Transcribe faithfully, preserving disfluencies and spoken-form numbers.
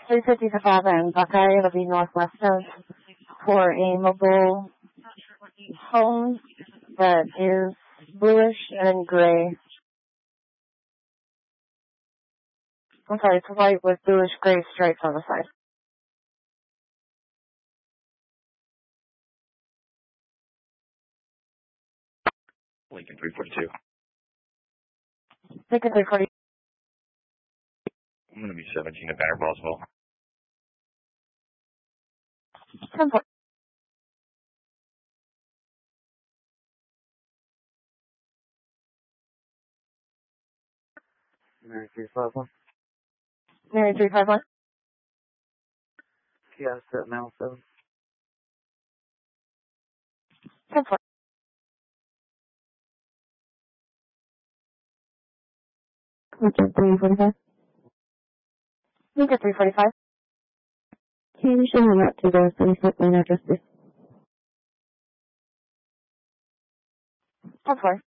three fifty to five and Buckeye. It'll be northwest of for a mobile home that is bluish and gray. I'm sorry, it's white with bluish gray stripes on the side. Lincoln three forty-two. Lincoln three forty. I'm going to be seventeen at Banner Boswell. ten four. Mary three five one. Mary three five one. Kia set now seven. ten four. Lincoln three forty-five. Lincoln three forty-five. Can you show me that to the thirty-foot lane address, please? ten four.